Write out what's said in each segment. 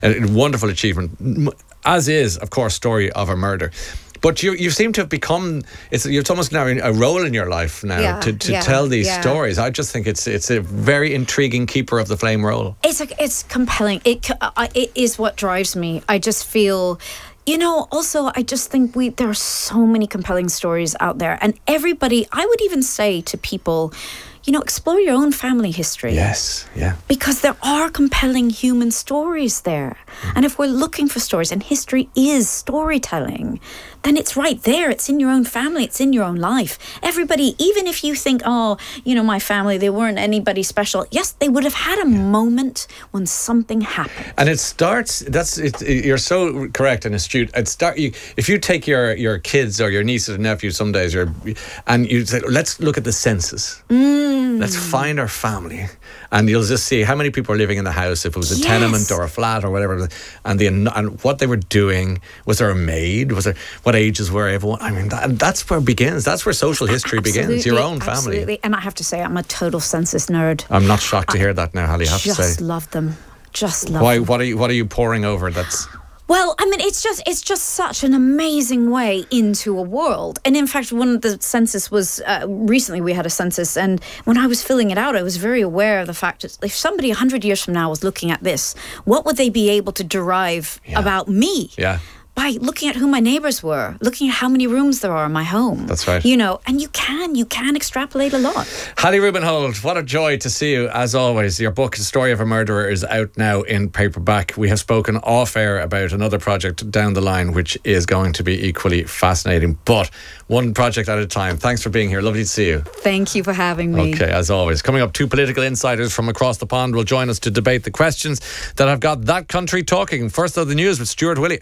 A wonderful achievement, as is, of course, Story of a Murder. But you seem to have become, it's almost now a role in your life now to tell these stories. I just think it's a very intriguing keeper of the flame role. It's compelling. It is what drives me. I just feel, also I just think there are so many compelling stories out there, and everybody, I would even say to people, explore your own family history. Yes, yeah. Because there are compelling human stories there. And if we're looking for stories, and history is storytelling, then it's right there. It's in your own family. It's in your own life. Everybody, even if you think, my family, they weren't anybody special. Yes, they would have had a moment when something happened. And it starts, you're so correct and astute. If you take your kids or your nieces and nephews some days, and you say, let's look at the census. Let's find our family. And you'll just see how many people are living in the house, if it was a tenement or a flat or whatever, and what they were doing. Was there a maid? What ages were everyone? I mean, that's where it begins. That's where social history begins. Your own family. Absolutely. And I have to say, I'm a total census nerd. I'm not shocked to hear that now, Hallie, I have to say. Just love them. Why? What are you pouring over? Well, I mean, it's just such an amazing way into a world. And in fact, one of the census was, recently we had a census, and when I was filling it out, I was very aware of the fact that if somebody 100 years from now was looking at this, what would they be able to derive about me? Yeah. By looking at who my neighbours were, looking at how many rooms there are in my home. That's right. And you can extrapolate a lot. Hallie Rubenhold, what a joy to see you, as always. Your book, The Story of a Murderer, is out now in paperback. We have spoken off air about another project down the line, which is going to be equally fascinating, but one project at a time. Thanks for being here. Lovely to see you. Thank you for having me. Okay, as always. Coming up, two political insiders from across the pond will join us to debate the questions that have got that country talking. First, though, the news with Stuart Willey.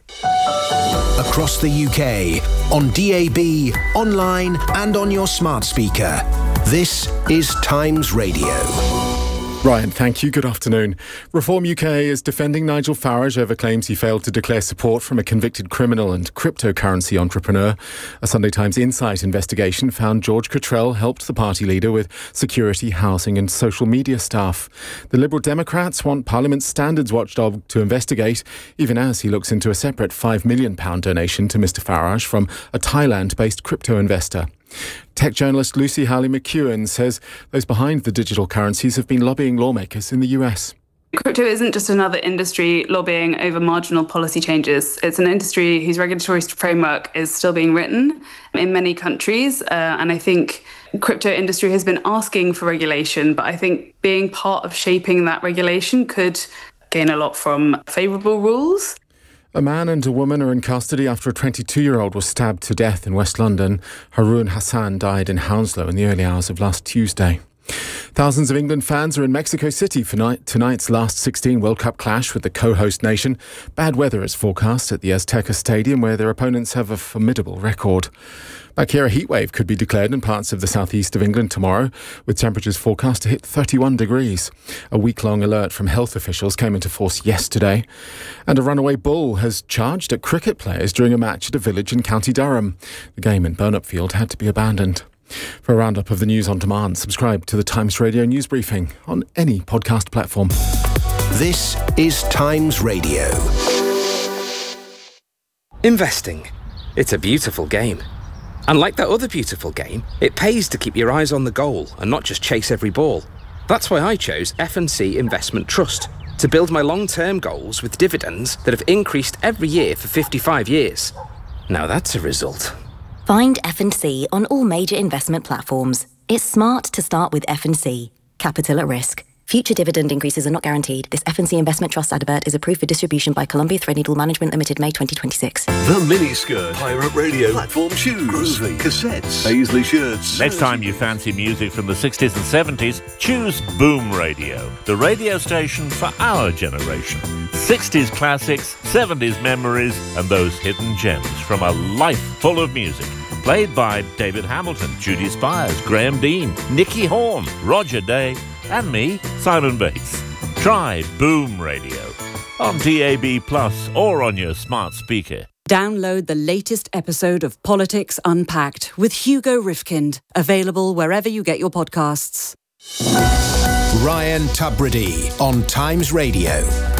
Across the UK, on DAB, online and on your smart speaker. This is Times Radio. Ryan, thank you. Good afternoon. Reform UK is defending Nigel Farage over claims he failed to declare support from a convicted criminal and cryptocurrency entrepreneur. A Sunday Times Insight investigation found George Cottrell helped the party leader with security, housing and social media staff. The Liberal Democrats want Parliament's standards watchdog to investigate, even as he looks into a separate £5 million donation to Mr Farage from a Thailand-based crypto investor. Tech journalist Lucy Howley-McEwen says those behind the digital currencies have been lobbying lawmakers in the US. Crypto isn't just another industry lobbying over marginal policy changes. It's an industry whose regulatory framework is still being written in many countries. And I think crypto industry has been asking for regulation, but I think being part of shaping that regulation could gain a lot from favourable rules. A man and a woman are in custody after a 22-year-old was stabbed to death in West London. Haroon Hassan died in Hounslow in the early hours of last Tuesday. Thousands of England fans are in Mexico City for tonight's last 16 World Cup clash with the co-host nation. Bad weather is forecast at the Azteca Stadium, where their opponents have a formidable record. Back here, a heatwave could be declared in parts of the southeast of England tomorrow, with temperatures forecast to hit 31 degrees. A week-long alert from health officials came into force yesterday. And a runaway bull has charged at cricket players during a match at a village in County Durham. The game in Burnop Field had to be abandoned. For a roundup of the news on demand, subscribe to the Times Radio News Briefing on any podcast platform. This is Times Radio. Investing. It's a beautiful game. And like that other beautiful game, it pays to keep your eyes on the goal and not just chase every ball. That's why I chose F&C Investment Trust, to build my long-term goals with dividends that have increased every year for 55 years. Now that's a result. Find F&C on all major investment platforms. It's smart to start with F&C. Capital at risk. Future dividend increases are not guaranteed. This F&C Investment Trust advert is approved for distribution by Columbia Threadneedle Management Limited, May 2026. The Miniskirt, Pirate Radio, Platform Shoes, Groovy, Cassettes, Paisley Shirts. Next time you fancy music from the 60s and 70s, choose Boom Radio, the radio station for our generation. 60s classics, 70s memories, and those hidden gems from a life full of music. Played by David Hamilton, Judy Spires, Graham Dean, Nicky Horn, Roger Day, and me, Simon Bates. Try Boom Radio on DAB+ or on your smart speaker. Download the latest episode of Politics Unpacked with Hugo Rifkind, available wherever you get your podcasts. Ryan Tubridy on Times Radio.